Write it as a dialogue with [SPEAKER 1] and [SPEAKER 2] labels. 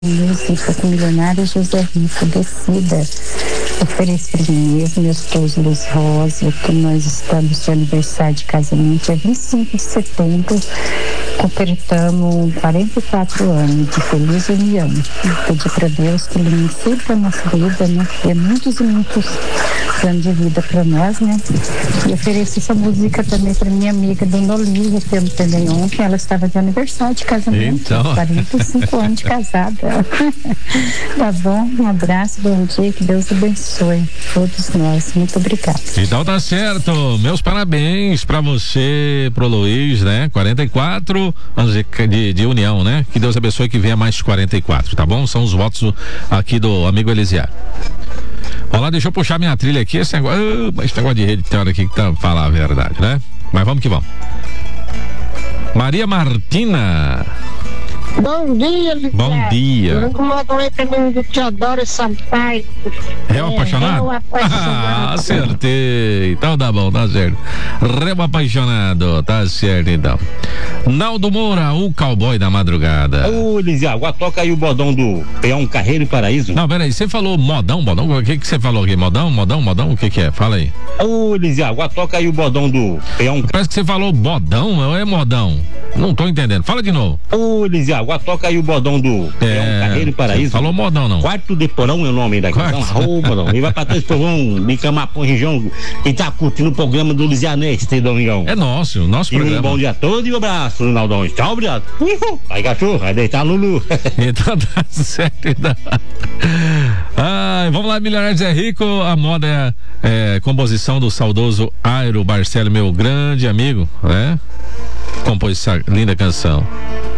[SPEAKER 1] Música com Milionário José Rico, Decida. Ofereço para mim mesmo, meu esposo Luiz Rosa, que nós estamos de aniversário de casamento, dia 25 de setembro, completamos 44 anos de feliz união. Pedi para Deus que ilumine sempre a nossa vida, né? Dê muitos e muitos anos de vida para nós, né? E ofereço essa música também para minha amiga Dona Olívia, que eu também ontem, ela estava de aniversário de casamento, então... 45 anos de casada. Tá bom? Um abraço, bom dia, que Deus abençoe todos nós. Muito obrigada.
[SPEAKER 2] Então tá certo. Meus parabéns pra você, pro Luiz, né? 44 anos de união, né? Que Deus abençoe que venha mais 44, tá bom? São os votos aqui do amigo Elisiar. Olha lá, deixa eu puxar minha trilha aqui. Esse negócio de rede teórica aqui que tá falar a verdade, né? Mas vamos que vamos. Maria Martina.
[SPEAKER 3] Bom dia, Lidia.
[SPEAKER 2] Bom dia.
[SPEAKER 3] Eu mando aí também do Teodoro Sampaio.
[SPEAKER 2] Réu apaixonado?
[SPEAKER 3] Réu apaixonado.
[SPEAKER 2] Ah, acertei. Então tá bom, tá certo. Réu apaixonado, tá certo então. Naldo Moura, o cowboy da madrugada.
[SPEAKER 4] Ô, Lidia, agora toca aí o modão do Peão Carreiro e Paraíso.
[SPEAKER 2] Não, peraí, você falou modão? O que você falou aqui? Modão? O que é? Fala aí.
[SPEAKER 4] Ô, Lidia, agora toca aí o modão do Peão.
[SPEAKER 2] Parece que você falou bodão ou é modão? Não tô entendendo. Fala de novo.
[SPEAKER 4] Ô, Lidia, agora toca aí o modão do Peão Carreiro e Paraíso.
[SPEAKER 2] Falou modão, não.
[SPEAKER 4] Quarto de Porão é o nome da canção. Ô, modão. E vai pra todos os povão de Camapão, região, que tá curtindo o programa do Lisianense, Domingão.
[SPEAKER 2] É nosso
[SPEAKER 4] e
[SPEAKER 2] programa.
[SPEAKER 4] Um bom dia a todos e um abraço, Naldão. Tchau, obrigado. Vai, cachorro, vai deitar Lulu.
[SPEAKER 2] Então tá certo, então. Ai, vamos lá, Milionário Zé Rico. A moda é composição do saudoso Airo Barcelo, meu grande amigo, né? Compôs essa linda canção.